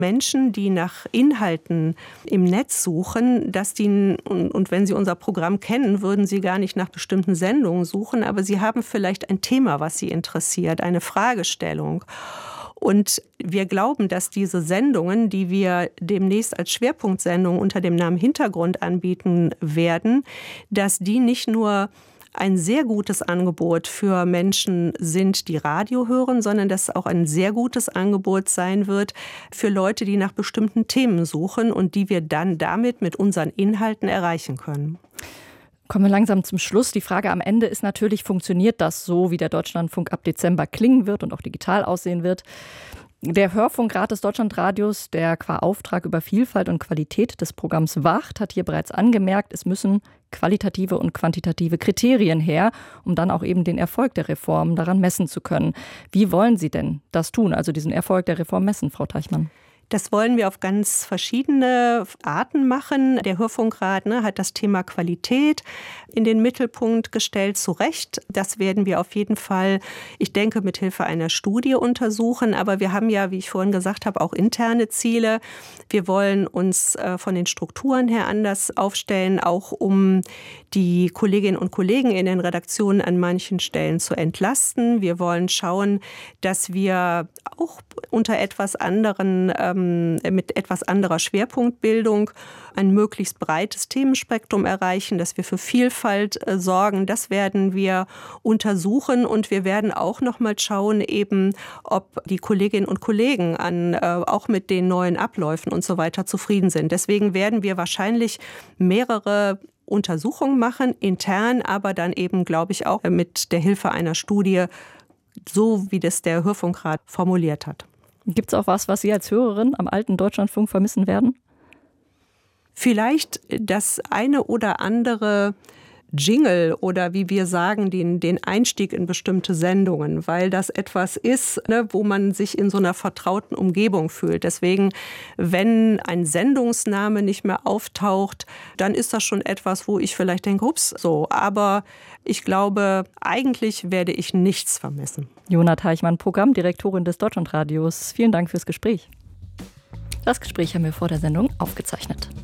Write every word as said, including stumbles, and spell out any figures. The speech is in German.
Menschen, die nach Inhalten im Netz suchen, dass die, und, und wenn sie unser Programm kennen, würden sie gar nicht nach bestimmten Sendungen suchen, aber sie haben vielleicht ein Thema, was sie interessiert, eine Fragestellung. Und wir glauben, dass diese Sendungen, die wir demnächst als Schwerpunktsendung unter dem Namen Hintergrund anbieten werden, dass die nicht nur ein sehr gutes Angebot für Menschen sind, die Radio hören, sondern dass es auch ein sehr gutes Angebot sein wird für Leute, die nach bestimmten Themen suchen und die wir dann damit mit unseren Inhalten erreichen können. Kommen wir langsam zum Schluss. Die Frage am Ende ist natürlich, funktioniert das so, wie der Deutschlandfunk ab Dezember klingen wird und auch digital aussehen wird? Der Hörfunkrat des Deutschlandradios, der qua Auftrag über Vielfalt und Qualität des Programms wacht, hat hier bereits angemerkt, es müssen qualitative und quantitative Kriterien her, um dann auch eben den Erfolg der Reform daran messen zu können. Wie wollen Sie denn das tun, also diesen Erfolg der Reform messen, Frau Teichmann? Das wollen wir auf ganz verschiedene Arten machen. Der Hörfunkrat ne, hat das Thema Qualität in den Mittelpunkt gestellt, zu Recht. Das werden wir auf jeden Fall, ich denke, mit Hilfe einer Studie untersuchen. Aber wir haben ja, wie ich vorhin gesagt habe, auch interne Ziele. Wir wollen uns äh, von den Strukturen her anders aufstellen, auch um die Kolleginnen und Kollegen in den Redaktionen an manchen Stellen zu entlasten. Wir wollen schauen, dass wir auch unter etwas anderen ähm, mit etwas anderer Schwerpunktbildung ein möglichst breites Themenspektrum erreichen, dass wir für Vielfalt äh, sorgen. Das werden wir untersuchen und wir werden auch noch mal schauen, eben, ob die Kolleginnen und Kollegen an, äh, auch mit den neuen Abläufen und so weiter zufrieden sind. Deswegen werden wir wahrscheinlich mehrere Untersuchungen machen, intern, aber dann eben, glaube ich, auch mit der Hilfe einer Studie, so wie das der Hörfunkrat formuliert hat. Gibt es auch was, was Sie als Hörerin am alten Deutschlandfunk vermissen werden? Vielleicht das eine oder andere Jingle oder wie wir sagen, den, den Einstieg in bestimmte Sendungen, weil das etwas ist, ne, wo man sich in so einer vertrauten Umgebung fühlt. Deswegen, wenn ein Sendungsname nicht mehr auftaucht, dann ist das schon etwas, wo ich vielleicht denke, ups, so. Aber ich glaube, eigentlich werde ich nichts vermissen. Jona Teichmann, Programmdirektorin des Deutschlandradios. Vielen Dank fürs Gespräch. Das Gespräch haben wir vor der Sendung aufgezeichnet.